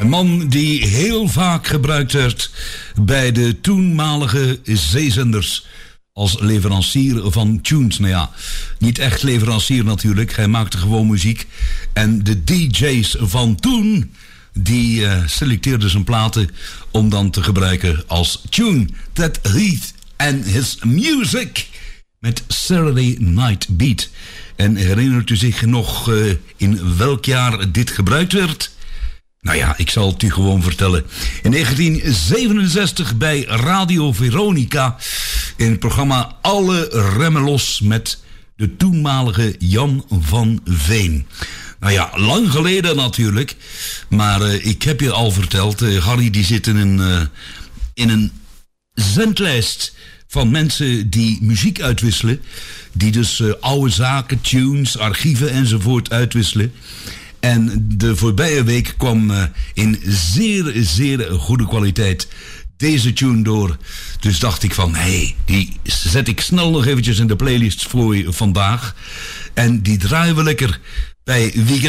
Een man die heel vaak gebruikt werd bij de toenmalige zeezenders als leverancier van tunes. Nou ja, niet echt leverancier natuurlijk. Hij maakte gewoon muziek. En de DJ's van toen, die selecteerden zijn platen om dan te gebruiken als tune. Ted Heath and his music met Saturday Night Beat. En herinnert u zich nog in welk jaar dit gebruikt werd? Nou ja, ik zal het u gewoon vertellen. In 1967 bij Radio Veronica in het programma Alle Remmen Los met de toenmalige Jan van Veen. Nou ja, lang geleden natuurlijk. Maar ik heb je al verteld, Harry die zit in een zendlijst van mensen die muziek uitwisselen. Die dus oude zaken, tunes, archieven enzovoort uitwisselen. En de voorbije week kwam in zeer, zeer goede kwaliteit deze tune door. Dus dacht ik van, die zet ik snel nog eventjes in de playlist voor je vandaag. En die draaien we lekker bij Weekend